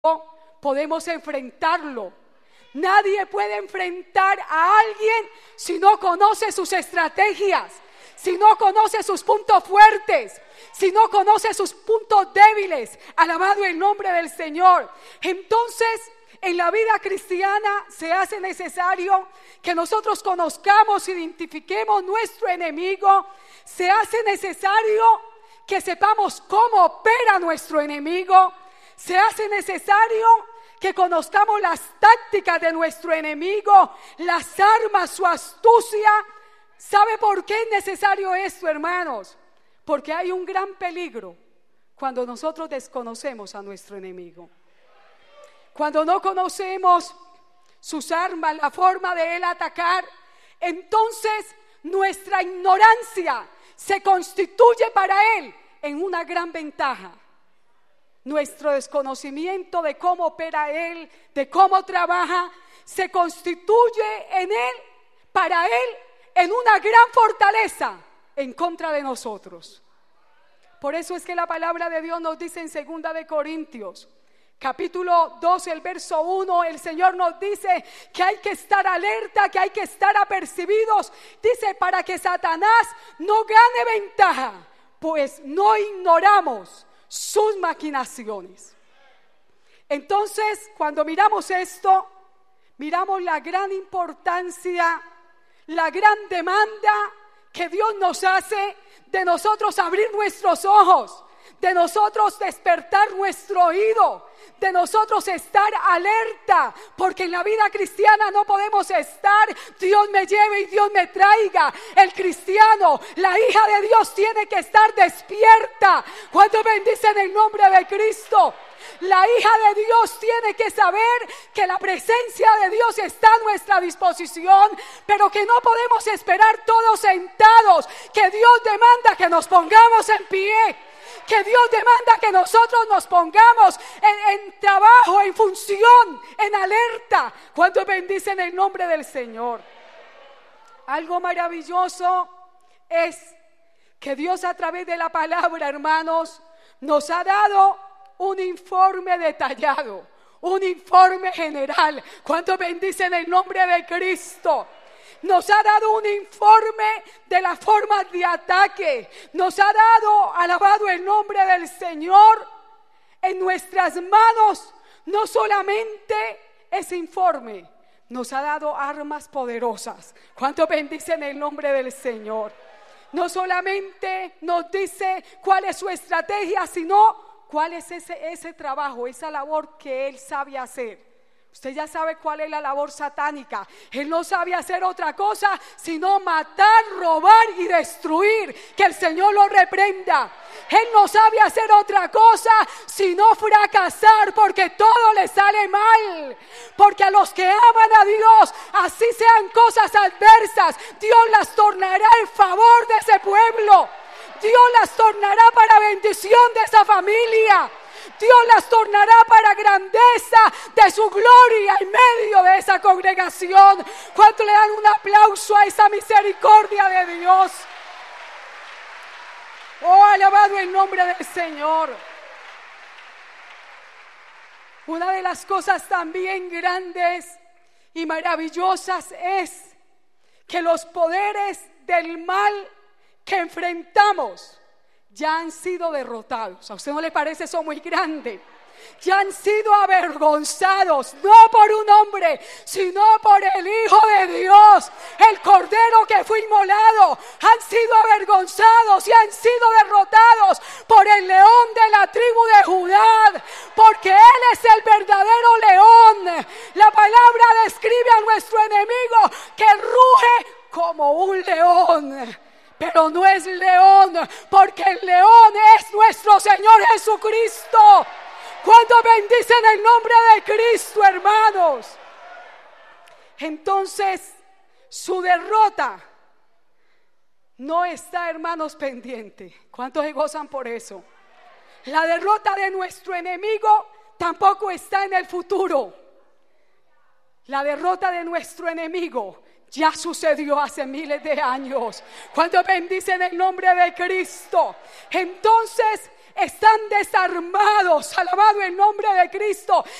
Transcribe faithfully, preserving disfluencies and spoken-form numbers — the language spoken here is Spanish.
podemos enfrentarlo. Nadie puede enfrentar a alguien si no conoce sus estrategias, si no conoce sus puntos fuertes, si no conoce sus puntos débiles. Alabado el nombre del Señor. Entonces, en la vida cristiana se hace necesario que nosotros conozcamos, identifiquemos nuestro enemigo. Se hace necesario que sepamos cómo opera nuestro enemigo. Se hace necesario que conozcamos las tácticas de nuestro enemigo, las armas, su astucia. ¿Sabe por qué es necesario esto, hermanos? Porque hay un gran peligro cuando nosotros desconocemos a nuestro enemigo. Cuando no conocemos sus armas, la forma de él atacar, entonces nuestra ignorancia se constituye para él en una gran ventaja. Nuestro desconocimiento de cómo opera él, de cómo trabaja, se constituye en él, para él, en una gran fortaleza en contra de nosotros. Por eso es que la palabra de Dios nos dice en segunda de Corintios, capítulo doce, el verso uno, el Señor nos dice que hay que estar alerta, que hay que estar apercibidos. Dice, para que Satanás no gane ventaja, pues no ignoramos sus maquinaciones. Entonces, cuando miramos esto, miramos la gran importancia, la gran demanda que Dios nos hace de nosotros abrir nuestros ojos, de nosotros despertar nuestro oído, de nosotros estar alerta, porque en la vida cristiana no podemos estar Dios me lleve y Dios me traiga. El cristiano, la hija de Dios, tiene que estar despierta. Cuando bendicen el nombre de Cristo, la hija de Dios tiene que saber que la presencia de Dios está a nuestra disposición, pero que no podemos esperar todos sentados, que Dios demanda que nos pongamos en pie, que Dios demanda que nosotros nos pongamos en, en trabajo, en función, en alerta, cuando bendicen el nombre del Señor. Algo maravilloso es que Dios, a través de la palabra, hermanos, nos ha dado un informe detallado, un informe general. ¿Cuántos bendicen el nombre de Cristo? Nos ha dado un informe de la forma de ataque. Nos ha dado, alabado el nombre del Señor, en nuestras manos no solamente ese informe, nos ha dado armas poderosas. ¿Cuántos bendicen el nombre del Señor? No solamente nos dice cuál es su estrategia, sino cuál es ese, ese trabajo, esa labor que Él sabe hacer. Usted ya sabe cuál es la labor satánica. Él no sabe hacer otra cosa sino matar, robar y destruir. Que el Señor lo reprenda. Él no sabe hacer otra cosa sino fracasar, porque todo le sale mal. Porque a los que aman a Dios, así sean cosas adversas, Dios las tornará en favor de ese pueblo. Dios las tornará para bendición de esa familia. Dios las tornará para grandeza de su gloria en medio de esa congregación. ¿Cuánto le dan un aplauso a esa misericordia de Dios? Oh, alabado el nombre del Señor. Una de las cosas también grandes y maravillosas es que los poderes del mal que enfrentamos ya han sido derrotados. ¿A usted no le parece eso muy grande? Ya han sido avergonzados, no por un hombre, sino por el Hijo de Dios, el Cordero que fue inmolado. Han sido avergonzados y han sido derrotados por el León de la tribu de Judá, porque Él es el verdadero león. La palabra describe a nuestro enemigo que ruge como un león, pero no es león, porque el león es nuestro Señor Jesucristo. Cuando bendicen el nombre de Cristo, hermanos, entonces su derrota no está, hermanos, pendiente. ¿Cuántos se gozan por eso? La derrota de nuestro enemigo tampoco está en el futuro. La derrota de nuestro enemigo ya sucedió hace miles de años. Cuando bendicen el nombre de Cristo, entonces están desarmados, alabado el nombre de Cristo,